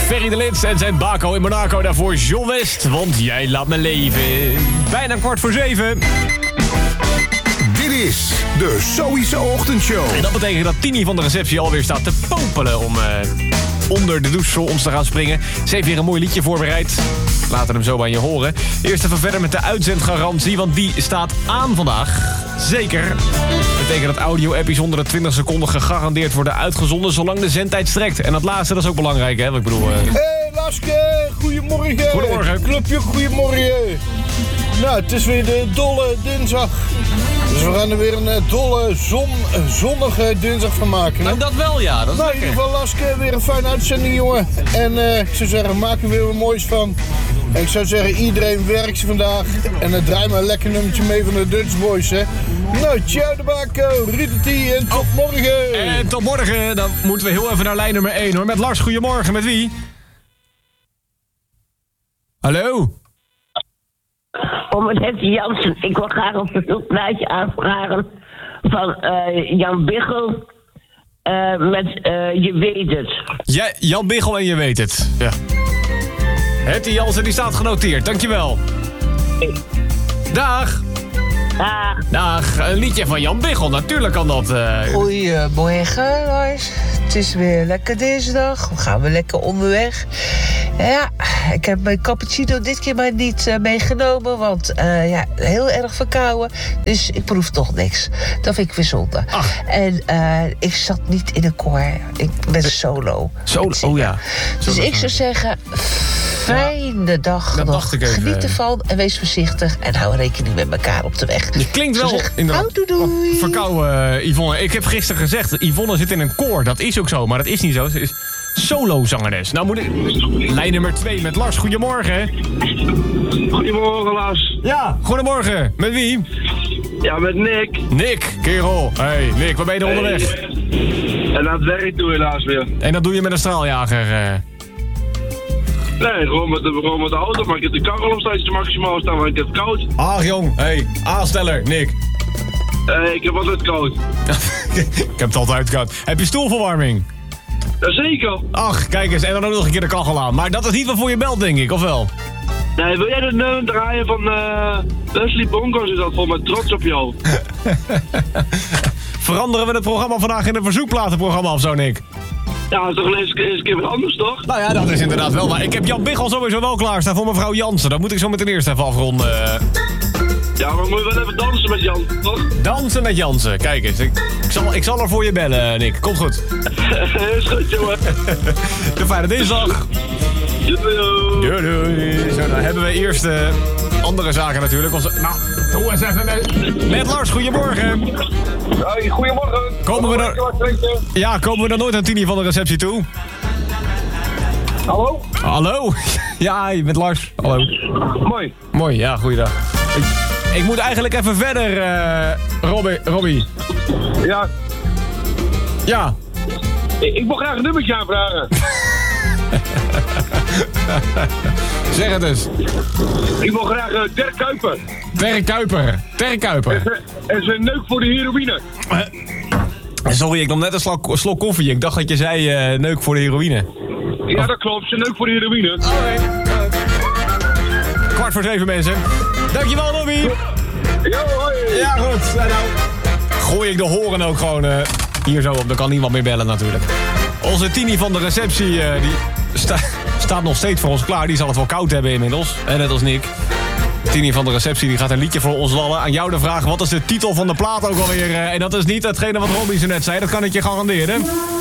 Ferry de Lits en zijn Baco in Monaco. Daarvoor John West, want jij laat me leven. Bijna 6:15. Dit is de Zoïse Ochtendshow. En dat betekent dat Tini van de receptie alweer staat te popelen om onder de douche voor ons te gaan springen. Ze heeft weer een mooi liedje voorbereid. Laten hem zo aan je horen. Eerst even verder met de uitzendgarantie, want die staat aan vandaag. Zeker. Dat betekent dat audio-appies onder de 20 seconden gegarandeerd worden uitgezonden zolang de zendtijd strekt. En dat laatste, dat is ook belangrijk, hè? Ik bedoel... Hey Laske, goedemorgen. Goedemorgen. Clubje, goedemorgen. Nou, het is weer de dolle dinsdag. Dus we gaan er weer een dolle, zonnige dinsdag van maken. Hè? Nou, dat wel, ja. Dat is nou, in ieder geval, Laske, weer een fijne uitzending, jongen. En ik zou zeggen, maak er weer wat moois van. En ik zou zeggen, iedereen werkt vandaag. En dan draai maar een lekker nummertje mee van de Dutch Boys, hè. Nou, ciao de Baco, Rietertie en tot morgen. En tot morgen, dan moeten we heel even naar lijn nummer 1, hoor. Met Lars, goedemorgen. Met wie? Hallo? Met Hetty Jansen. Ik wil graag een verzoekplaatje aanvragen van Jan Biggel met Je Weet Het. Ja, Jan Biggel en Je Weet Het. Ja. Hetty Jansen, die staat genoteerd. Dankjewel. Dag. Dag. Een liedje van Jan Biggel. Natuurlijk kan dat. Goedemorgen, Lars. Het is weer lekker dinsdag. We gaan weer lekker onderweg. Ja, ik heb mijn cappuccino dit keer maar niet meegenomen. Want heel erg verkouden. Dus ik proef toch niks. Dat vind ik weer zonde. Ach. En ik zat niet in een koor. Ik ben solo. Solo, oh ja. Dus ik zou zeggen, fijne dag dat nog. dacht ik even. Geniet ervan en wees voorzichtig. En hou rekening met elkaar op de weg. Je klinkt wel inderdaad doei. verkouden, Yvonne. Ik heb gisteren gezegd, Yvonne zit in een koor. Dat is ook zo, maar dat is niet zo. Ze is solo-zangeres. Nou moet ik... Lijn nummer 2 met Lars. Goedemorgen. Goedemorgen, Lars. Ja, goedemorgen. Met wie? Ja, met Nick. Nick, kerel. Hey, Nick, waar ben je er onderweg? En aan het werk doe je helaas weer. En dat doe je met een straaljager? Nee, gewoon met de auto. Maar ik heb de kar al op steeds maximaal staan, want ik heb het koud. Ach jong, hey, aansteller, Nick. Ik heb altijd koud. Ik heb het altijd koud. Heb je stoelverwarming? Jazeker. Ach, kijk eens, en dan ook nog een keer de kachel aan. Maar dat is niet waarvoor je belt, denk ik, of wel? Nee, wil jij de nummer draaien van Leslie Bonkers? Is dat vol met trots op jou? Veranderen we het programma vandaag in een verzoekplatenprogramma of zo, Nick? Ja, dat is toch eens een keer wat anders, toch? Nou ja, dat is inderdaad wel waar. Ik heb Jan Biggel sowieso wel klaarstaan voor mevrouw Jansen. Dat moet ik zo meteen eerst even afronden. Ja, maar moet je wel even dansen met Jan, toch? Dansen met Jansen. Kijk eens, ik zal er voor je bellen, Nick. Komt goed. Is goed, jongen. De fijne dinsdag. Doei, doei. Zo, dan hebben we eerst andere zaken natuurlijk. Doe eens even met Lars. Goedemorgen. Hey, goedemorgen. Komen we dan nooit aan Tini van de receptie toe? Hallo? Hallo? Ja, met Lars. Hallo. Mooi. Mooi, ja, goeiedag. Ik moet eigenlijk even verder, Robbie. Ja. Ja. Ik wil graag een nummertje aanvragen. Zeg het eens. Ik wil graag Dirk Kuyper. Dirk Kuyper. En zijn neuk voor de heroïne. Sorry, ik nam net een slok koffie. Ik dacht dat je zei neuk voor de heroïne. Ja, dat klopt. Zijn neuk voor de heroïne. Oké. 6:45, mensen. Dankjewel, Robbie. Yo, hoi. Ja, goed. Nou, gooi ik de horen ook gewoon hier zo op. Dan kan niemand meer bellen natuurlijk. Onze Tini van de receptie die staat nog steeds voor ons klaar. Die zal het wel koud hebben inmiddels. En net als Nick. Tini van de receptie die gaat een liedje voor ons lallen. Aan jou de vraag, wat is de titel van de plaat ook alweer? En dat is niet hetgene wat Robbie zo net zei. Dat kan ik je garanderen.